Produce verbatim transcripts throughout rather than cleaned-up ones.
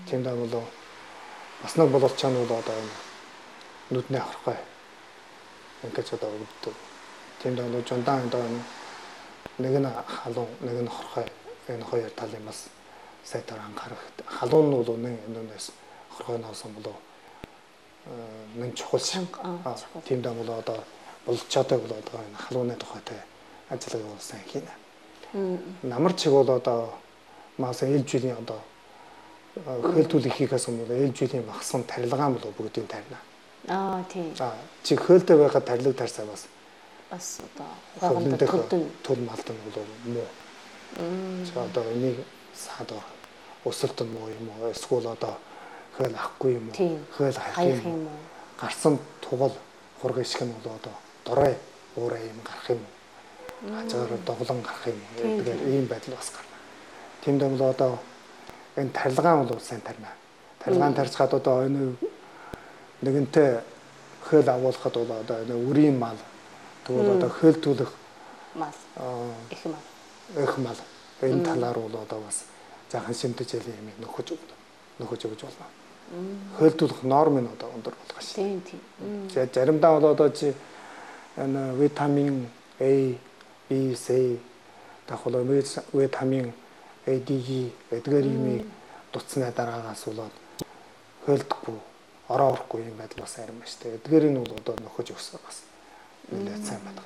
Тийм даа бол бас нэг боловчаан бол одоо энэ нүдний хорхой ингэж одоо өгдөг. Тийм даа бол жундаан одоо нэг нь халуун, нэг нь хорхой энэ хоёр талын бас сайтар анхаарах. Халуун нь бол нэг энэс хорхой нуусан бол нэг чухал шанга. Тийм даа бол одоо боловчаатай бол одоо энэ халууны тухайтай ажиллагаа бол сайн хийнэ. Намар чиг бол одоо маас ээлж жилийн одоо хөөлтүүлэх хийхээс өмнө ээлж жилийн багсан тарилгаан бол бүгдийг тарина. Аа тийм. Аа чи хөөлтэй байхад тарилга тарсаа бас бас одоо хоорондоо төлдөн төл малдан бол муу. За одоо энийг саад өсөлт нь муу юм уу? Эсвэл одоо хөөл ахгүй юм уу? Хөөл хайх юм уу? Гарсан тугал хург ишг нь бол одоо дорой уурай юм гарах юм уу? Хажаар доглон гарах юм уу? Тэгэхээр ийм байдал бас гарна. Тиймд бол одоо энэ тарилгаан бол сайн тарина. Тарилгаан тарьцгаад одоо энэ нэгэнтээ хөөл агуулхад бол одоо энэ үрийн мал тэгвэл одоо хөөлтүүлэх мал их мал их мал энэ талаар бол одоо бас заахан шимтэж яли юм нөхөж нөхөж өгж болно. Хөөлтүүлэх норм нь одоо өндөр болгох шээ. Тийм тийм. За заримдаа бол одоо чи энэ витамин A, B, C тахвал витамин A, D, E эдгээр имийг дуцсны дараагаас болоод хөөлдөхгүй ороо орохгүй юм байдал бас арим ба штэ. Эдгээрийг нь бол одоо нөхөж өгсөөр бас нэлээд сайн байна.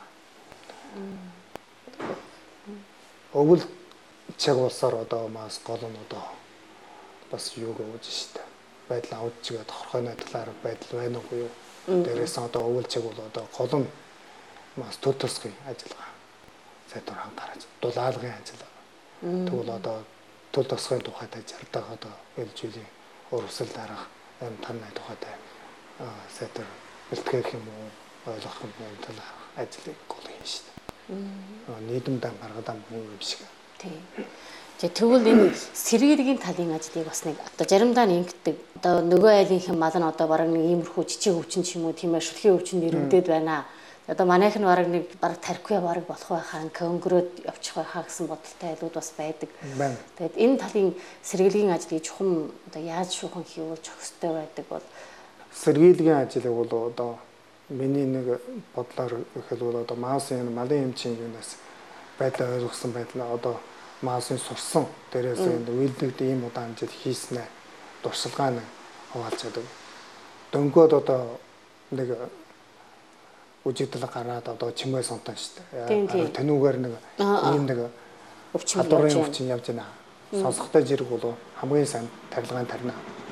Өвөл чаг болсоор одоо мас гол нь одоо бас юуг өгж штэ. Байдал авч чигээд хорхойны талаар байдал байна уу юу? Дээрээс одоо өвөл чаг бол одоо гол нь мас төр төсгийн ажиллагаа. Сайтар анхаарч дулаалгын ажиллагаа. Тэгвэл одоо төл тосгын тухайтай зардаг одоо ээлж жилийн урвсал дарах энэ танай тухайтай сайтар бэлтгэх юм уу ойлгох юм энэ талаар ажлыг гол хийн шүү дээ. Нийтэмдээ гаргадаг юм шиг. Тийм. Тэгвэл энэ сэргийлгийн талын ажлыг бас нэг одоо заримдаа ингэдэг. Одоо нөгөө айлынх мал нь одоо бараг нэг иймэрхүү жижиг өвчин ч юм уу тийм ээ шүлхийн өвчин нэрвдэд байна. Одоо манайх нь бараг нэг бараг тархиа бараг болох байхаа конгроод явчих байхаа гэсэн бодолтой айлууд бас байдаг. Тэгээд энэ талын сэргийлгийн ажлыг чухам одоо яаж шуухан хийвэл зохистой байдаг бол сэргийлгийн ажлыг бол одоо миний нэг бодлоор ихэд бол одоо маасын малын эмчийн юунаас байдлаа ойлгосон байдлаа одоо маасын сурсан дээрээс энэ үйлдэгд ийм удаан жил хийснэ туршилгаа нь хуваалж чаддаг. Дөнгөд одоо нэг үжигдэл гараад одоо чимээ сонтон шүү дээ. Тануугаар нэг ийм нэг халуурын өвчин явж байна. Сонсохтой зэрэг бол хамгийн сайн тарилгаан тарина.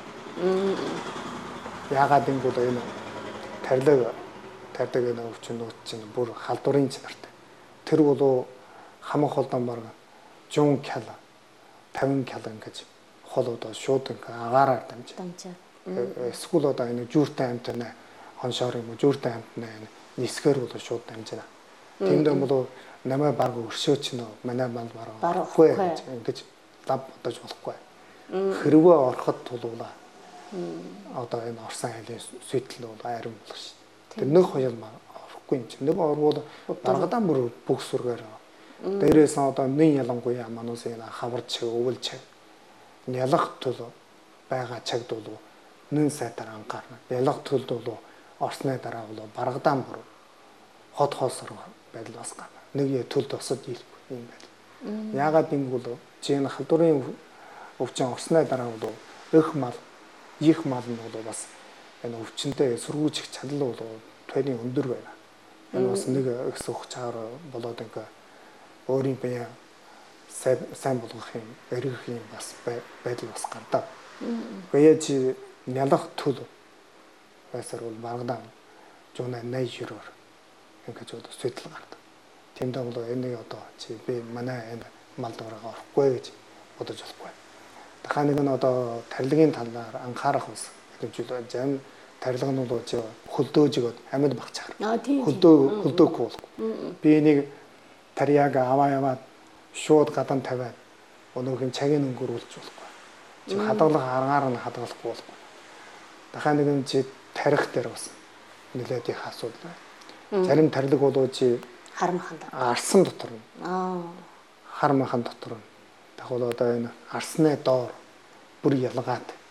Яагаад гэвэл энэ тарилга тардаг энэ өвчнүүд чинь бүр халдварын чанартай. Тэр бол хамаг холдон баг жун кал тавин кал ингэж хол одоо шууд ингээ агаараар дамжаа. Эсвэл одоо энэ жүртэй амтнаа хоншоор юм уу жүртэй амтнаа нисгээр бол шууд дамжина. Тиймдээ бол намайг баг өршөөч нөө манай мал барахгүй ингэж лав бодож болохгүй. Хэрвээ ороход тулуулаа. Одоо энэ орсон хайлын сүйтэл бол айран болох шин. Тэр нэг хоёул орохгүй юм чинь. Нэг орвол даргадан бүр бүх сүргээр. Дээрээс одоо нэг ялангуяа манус энэ хаварч өвөлж ялах тул байгаа чагд бол нэн сайтар анхаарна. Ялах тулд бол орсны дараа бол баргадан бүр хот хоосор байдал бас гарна. Нэг я төл тосод ийлгүй юм байна. Яагаад гэвэл чи энэ халдварын өвчин орсны дараа бол өх мал, их мал нь бол бас энэ өвчнөд сургууж их чадал бол тойрны өндөр байна. Энэ бас нэг их суух чаар болоод ингээ өөрийн бие сайн болгох юм, эргэх юм бас байдал бас гардаг. Бие чи нялах төл байсаар бол баргадан жуна найжроор ингэж одоо сүйтэл гардаг. Тэмдэг бол энийг одоо чи би манай энэ мал дуурайгаа орохгүй гэж бодож болохгүй. Дахиад нэг нь одоо тарилгын талаар анхаарах ус гэж үл зам тарилга нь бол чи хөлдөөж өгöd амьд багчаар. Хөлдөө хөлдөөхгүй болохгүй. Би энийг тарьяаг аваа яваад шууд гадан тавиад өнөөх нь цагийн өнгөрүүлж болохгүй. Чи хадгалах аргаар нь хадгалахгүй болохгүй. Дахиад нэг нь чи тарих дээр бас нэлээд их асуудал байна. Зарим тарилг болоо чи харамхан арсан дотор нь. Аа. Харамхан дотор нь. Дахиад одоо энэ арсны доор бүр ялгаад